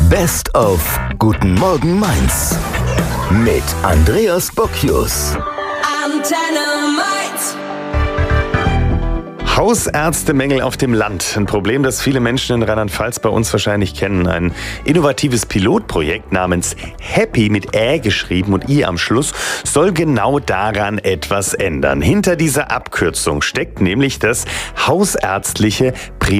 Best of Guten Morgen Mainz mit Andreas Bocchius. Hausärztemängel auf dem Land. Ein Problem, das viele Menschen in Rheinland-Pfalz bei uns wahrscheinlich kennen. Ein innovatives Pilotprojekt namens Happy mit Ä geschrieben und I am Schluss soll genau daran etwas ändern. Hinter dieser Abkürzung steckt nämlich das hausärztliche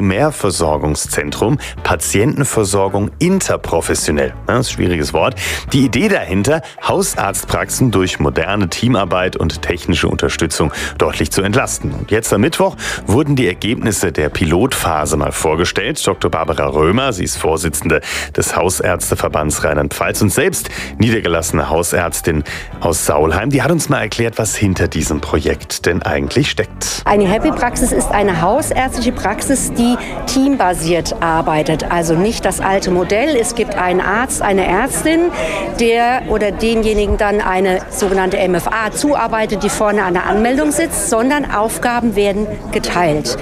Primärversorgungszentrum Patientenversorgung interprofessionell. Das ist ein schwieriges Wort. Die Idee dahinter, Hausarztpraxen durch moderne Teamarbeit und technische Unterstützung deutlich zu entlasten. Und jetzt am Mittwoch wurden die Ergebnisse der Pilotphase mal vorgestellt. Dr. Barbara Römer, sie ist Vorsitzende des Hausärzteverbands Rheinland-Pfalz und selbst niedergelassene Hausärztin aus Saulheim. Die hat uns mal erklärt, was hinter diesem Projekt denn eigentlich steckt. Eine Happy-Praxis ist eine hausärztliche Praxis, die teambasiert arbeitet. Also nicht das alte Modell. Es gibt einen Arzt, eine Ärztin, der oder denjenigen dann eine sogenannte MFA zuarbeitet, die vorne an der Anmeldung sitzt, sondern Aufgaben werden geteilt.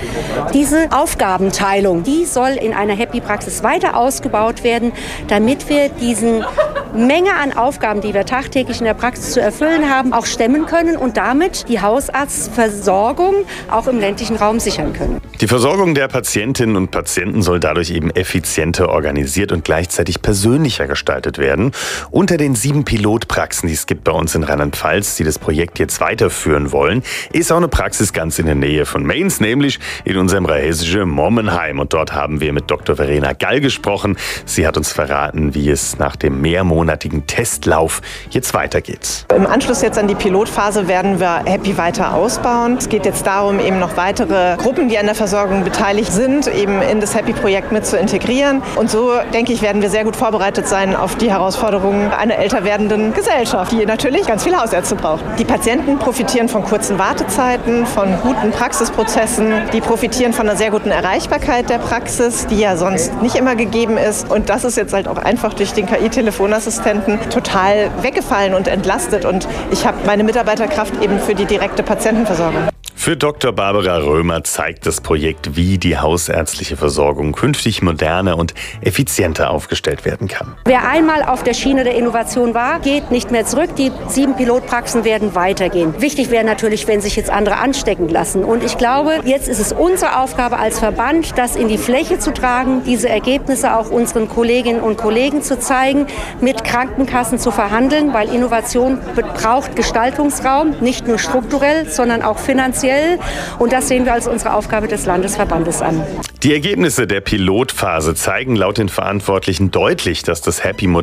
Diese Aufgabenteilung, die soll in einer Happy-Praxis weiter ausgebaut werden, damit wir diesen Menge an Aufgaben, die wir tagtäglich in der Praxis zu erfüllen haben, auch stemmen können und damit die Hausarztversorgung auch im ländlichen Raum sichern können. Die Versorgung der Patientinnen und Patienten soll dadurch eben effizienter organisiert und gleichzeitig persönlicher gestaltet werden. Unter den 7 Pilotpraxen, die es gibt bei uns in Rheinland-Pfalz, die das Projekt jetzt weiterführen wollen, ist auch eine Praxis ganz in der Nähe von Mainz, nämlich in unserem rheinhessischen Mommenheim. Und dort haben wir mit Dr. Verena Gall gesprochen. Sie hat uns verraten, wie es nach dem mehrmonatigen Testlauf jetzt weitergeht. Im Anschluss jetzt an die Pilotphase werden wir Happy weiter ausbauen. Es geht jetzt darum, eben noch weitere Gruppen, die an der Versorgung beteiligt sind, eben in das Happy-Projekt mit zu integrieren. Und so, denke ich, werden wir sehr gut vorbereitet sein auf die Herausforderungen einer älter werdenden Gesellschaft, die natürlich ganz viele Hausärzte braucht. Die Patienten profitieren von kurzen Wartezeiten, von guten Praxisprozessen. Die profitieren von einer sehr guten Erreichbarkeit der Praxis, die ja sonst nicht immer gegeben ist. Und das ist jetzt halt auch einfach durch den KI-Telefonassistenten total weggefallen und entlastet. Und ich habe meine Mitarbeiterkraft eben für die direkte Patientenversorgung. Für Dr. Barbara Römer zeigt das Projekt, wie die hausärztliche Versorgung künftig moderner und effizienter aufgestellt werden kann. Wer einmal auf der Schiene der Innovation war, geht nicht mehr zurück. Die 7 Pilotpraxen werden weitergehen. Wichtig wäre natürlich, wenn sich jetzt andere anstecken lassen. Und ich glaube, jetzt ist es unsere Aufgabe als Verband, das in die Fläche zu tragen, diese Ergebnisse auch unseren Kolleginnen und Kollegen zu zeigen, mit Krankenkassen zu verhandeln, weil Innovation braucht Gestaltungsraum, nicht nur strukturell, sondern auch finanziell. Und das sehen wir als unsere Aufgabe des Landesverbandes an. Die Ergebnisse der Pilotphase zeigen laut den Verantwortlichen deutlich, dass das Happy